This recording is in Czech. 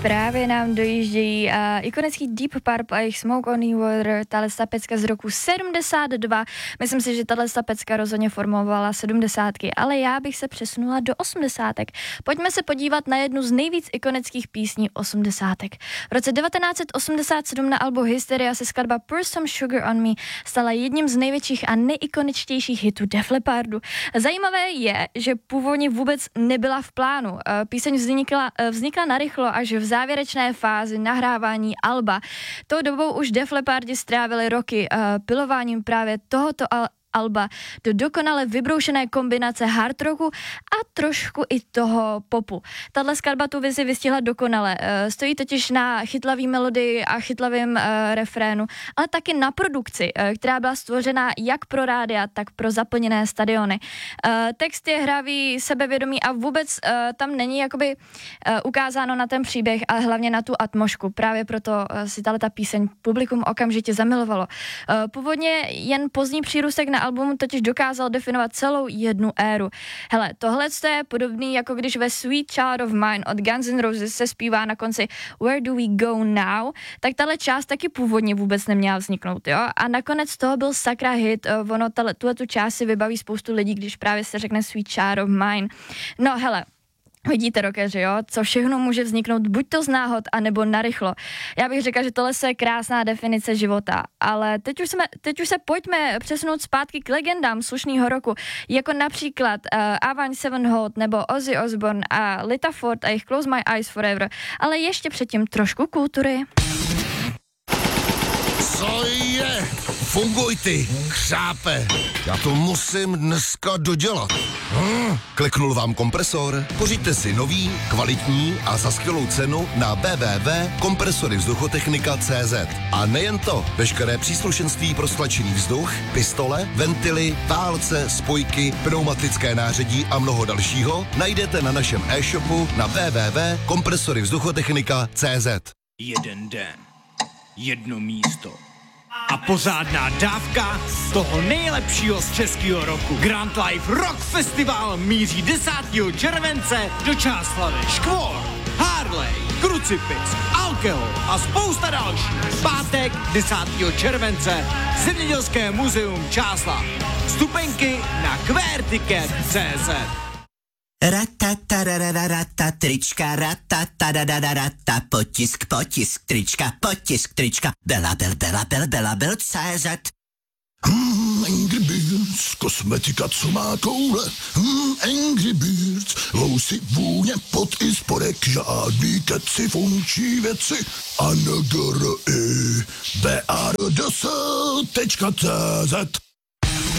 Právě nám dojíždějí ikonický Deep Purple a jejich Smoke on the Water, tahle pecka z roku 72. Myslím si, že tahle pecka rozhodně formovala 70, ale já bych se přesunula do 80. Pojďme se podívat na jednu z nejvíc ikonických písní 80. V roce 1987 na albu Hysteria se skladba Pour Some Sugar on Me stala jedním z největších a nejikoničtějších hitů Def Leppardu. Zajímavé je, že původně vůbec nebyla v plánu. Píseň vznikla narychlo až v závěrečné fázi nahrávání alba. Tou dobou už Def Leppardi strávili roky pilováním právě tohoto alba do dokonale vybroušené kombinace hard rocku a trošku i toho popu. Tahle skladba tu vizi vystihla dokonale. Stojí totiž na chytlavý melodii a chytlavým refrénu, ale taky na produkci, která byla stvořena jak pro rádia, tak pro zaplněné stadiony. Text je hravý, sebevědomý a vůbec tam není jakoby ukázáno na ten příběh, ale hlavně na tu atmosféru. Právě proto si ta píseň publikum okamžitě zamilovalo. Původně jen pozdní přírůstek na album totiž dokázal definovat celou jednu éru. Hele, tohle je podobný, jako když ve Sweet Child of Mine od Guns N' Roses se zpívá na konci Where do we go now, tak tahle část taky původně vůbec neměla vzniknout, jo? A nakonec toho byl sakra hit, ono tuhletu část si vybaví spoustu lidí, když právě se řekne Sweet Child of Mine. No hele, vidíte, rockeři, jo, co všechno může vzniknout buď to z náhod, anebo narychlo. Já bych řekla, že tohle je krásná definice života, ale teď už se pojďme přesunout zpátky k legendám slušného roku, jako například Avenged Sevenfold nebo Ozzy Osbourne a Lita Ford a jejich Close My Eyes Forever, ale ještě předtím trošku kultury. Co je? Funguj ty, křápe. Já to musím dneska dodělat. Kliknul vám kompresor? Pořiďte si nový, kvalitní a za skvělou cenu na www.kompresoryvzduchotechnika.cz. A nejen to, veškeré příslušenství pro stlačený vzduch, pistole, ventily, válce, spojky, pneumatické nářadí a mnoho dalšího najdete na našem e-shopu na www.kompresoryvzduchotechnika.cz. Jeden den, jedno místo a pořádná dávka toho nejlepšího z českého roku. Grand Life Rock Festival míří 10. července do Čáslavi. Škvor, Harley, Krucipis, Alkohol a spousta dalších. Pátek 10. července Zemědělské muzeum Čáslav. Vstupenky na QWERTICKET.cz. Ratatarararata, trička, ratatarararata, potisk, trička, Bela, CZ. Angry Birds, kosmetika, co má koule. Angry Birds, vousy, vůně, pot i spodek, žádný keci, funkční věci. ANGRI, BARDS.cz.